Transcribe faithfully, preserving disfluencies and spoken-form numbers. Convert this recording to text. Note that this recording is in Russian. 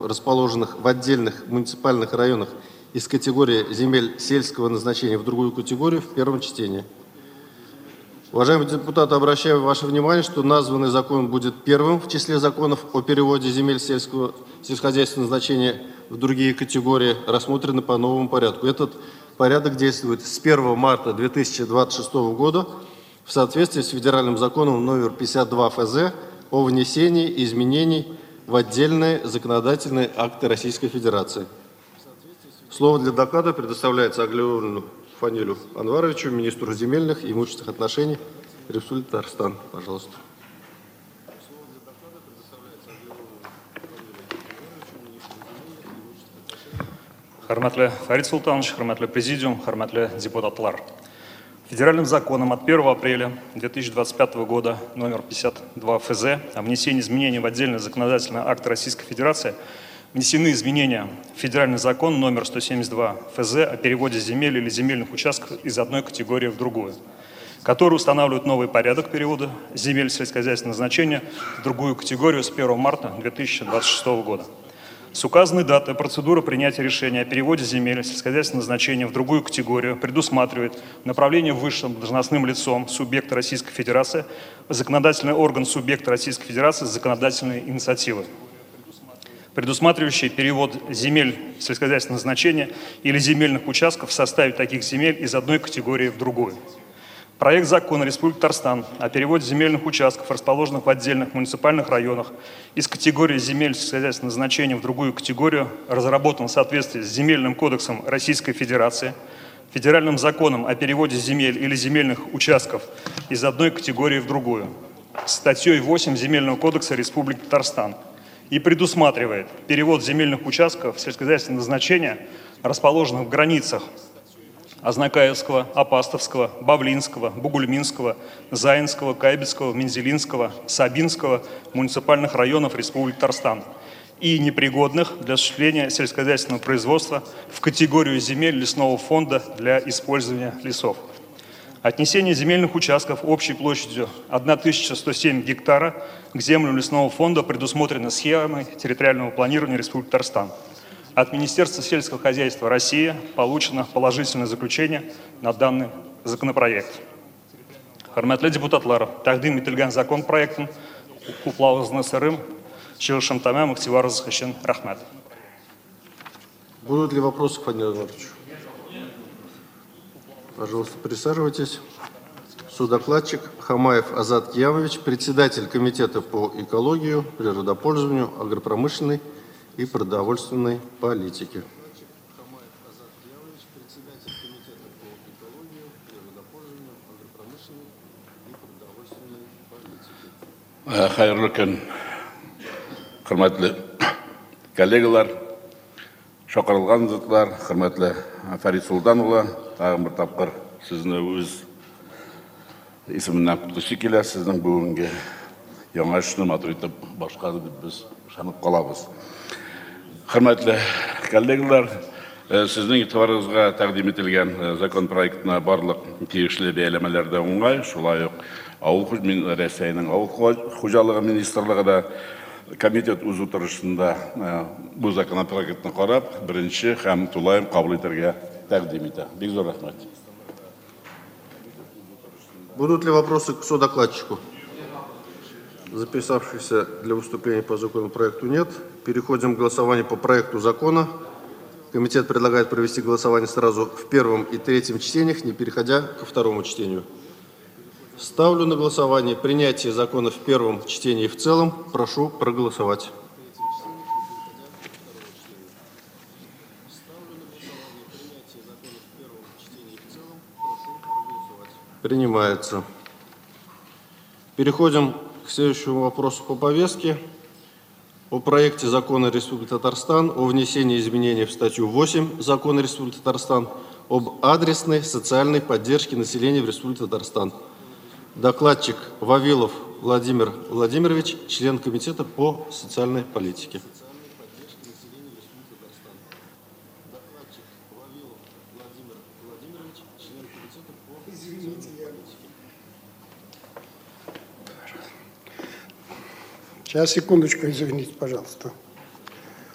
расположенных в отдельных муниципальных районах из категории земель сельского назначения в другую категорию в первом чтении. Уважаемые депутаты, обращаю ваше внимание, что названный закон будет первым в числе законов о переводе земель сельского сельскохозяйственного назначения в другие категории, рассмотрены по новому порядку. Этот порядок действует с первого марта две тысячи двадцать шестого года в соответствии с федеральным законом номер пятьдесят два эф зэ о внесении изменений в отдельные законодательные акты Российской Федерации. Слово для доклада предоставляется Аглиуллину Фанилю Анваровичу, министру земельных и имущественных отношений Республики Татарстан. Пожалуйста. Хурматлы Фарид Султанович, хурматлы президиум, хурматлы депутатлар. Федеральным законом от первого апреля две тысячи двадцать пятого года номер пятьдесят два эф зэ о внесении изменений в отдельные законодательные акты Российской Федерации внесены изменения в федеральный закон номер сто семьдесят два эф зэ о переводе земель или земельных участков из одной категории в другую, который устанавливает новый порядок перевода земель сельскохозяйственного назначения в другую категорию с первого марта две тысячи двадцать шестого года. С указанной даты процедура принятия решения о переводе земель сельскохозяйственного назначения в другую категорию предусматривает направление высшим должностным лицом субъекта Российской Федерации в законодательный орган субъекта Российской Федерации с законодательной инициативой, предусматривающий перевод земель сельскохозяйственного назначения или земельных участков в составе таких земель из одной категории в другую. Проект закона Республики Татарстан о переводе земельных участков, расположенных в отдельных муниципальных районах, из категории земель сельскохозяйственного назначения в другую категорию, разработан в соответствии с Земельным кодексом Российской Федерации, Федеральным законом о переводе земель или земельных участков из одной категории в другую, статьей восемь Земельного кодекса Республики Татарстан, и предусматривает перевод земельных участков сельскохозяйственного назначения, расположенных в границах Азнакаевского, Апастовского, Бавлинского, Бугульминского, Заинского, Кайбецкого, Мензелинского, Сабинского муниципальных районов Республики Татарстан и непригодных для осуществления сельскохозяйственного производства в категорию земель лесного фонда для использования лесов. Отнесение земельных участков общей площадью тысяча сто семь гектара к землям лесного фонда предусмотрено схемой территориального планирования Республики Татарстан. От Министерства сельского хозяйства России получено положительное заключение на данный законопроект. Хурматлы депутатлар, тәкъдим ителгән закон проектын хуплауыңызны сорыйм. Чыгышым тәмам, игътибарыгыз өчен рәхмәт. Будут ли вопросы к Фанилу Анваровичу? Пожалуйста, присаживайтесь. Судокладчик Хамаев Азат Киямович, председатель комитета по экологии, природопользованию, агропромышленной и продовольственной политике. Хайырлы күн, хурматлы коллегалар, шақырылған заттар, хурматлы Фарид Султанұлы, тағы бір тапқыр сіздің өз исімінен құттықтаушы келе, сіздің бүгінгі яңа ішін матур етіп басқарды деп біз шанып қаламыз. Хурматлы коллегалар, сіздің итибарыңызға тәкъдим етілген закон проектына барлық тиешелі бәялемелерде оңай, шулай ук ауыл Рәсейнең ауыл хуҗалыгы министрлыгы да комитет үз утырышында бу законопроектны карап, беренче һәм тулаем кабул итәргә тәкъдим итә. Бик зур рәхмәт. Будут ли вопросы к содокладчику? Записавшихся для выступления по законопроекту нет. Переходим к голосованию по проекту закона. Комитет предлагает провести голосование сразу в первом и третьем чтениях, не переходя ко второму чтению. Ставлю на голосование принятие закона в первом чтении и в целом. Прошу проголосовать. Принимается. Переходим к следующему вопросу по повестке. О проекте закона Республики Татарстан о внесении изменений в статью восемь Закона Республики Татарстан об адресной социальной поддержке населения в Республике Татарстан. Докладчик Вавилов Владимир Владимирович, член комитета по социальной политике. Сейчас, секундочку, извините, пожалуйста.